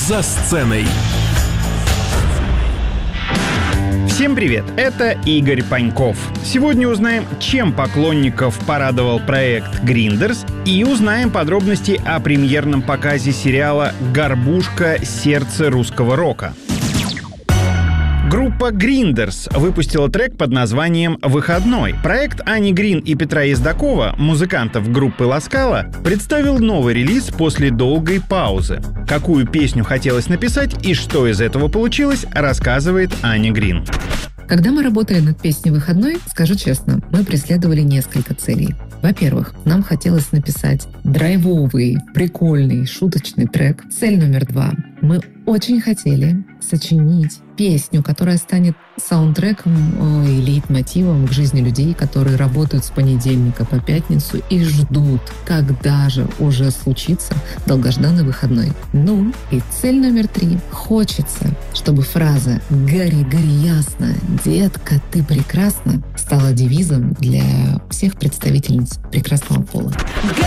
«За сценой». Всем привет, это Игорь Паньков. Сегодня узнаем, чем поклонников порадовал проект «Гриндерс», и узнаем подробности о премьерном показе сериала «Горбушка. Сердце русского рока». Группа «Гриндерс» выпустила трек под названием «Выходной». Проект Ани Грин и Петра Ездакова, музыкантов группы «Ласкала», представил новый релиз после долгой паузы. Какую песню хотелось написать и что из этого получилось, рассказывает Аня Грин. Когда мы работали над песней «Выходной», скажу честно, мы преследовали несколько целей. Во-первых, нам хотелось написать драйвовый, прикольный, шуточный трек. Цель номер 2. Мы очень хотели сочинить песню, которая станет саундтреком и лейтмотивом к жизни людей, которые работают с понедельника по пятницу и ждут, когда же уже случится долгожданный выходной. Ну и цель номер 3. Хочется, чтобы фраза «Гори, гори ясно, детка, ты прекрасна» стала девизом для всех представительниц прекрасного пола.